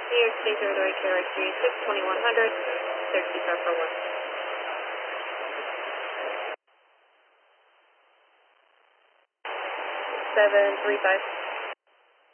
New York State 0 to KRX 36, 2100, clear CPAP for 1. 735.